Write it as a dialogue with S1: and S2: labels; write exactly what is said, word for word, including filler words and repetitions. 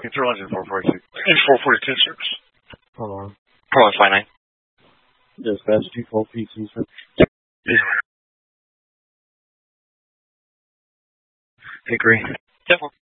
S1: Control engine four forty-six. four forty-two, service.
S2: Hold on.
S1: Hold on, five nine.
S2: Dispatch default P C, sir.
S1: Hickory. ten four.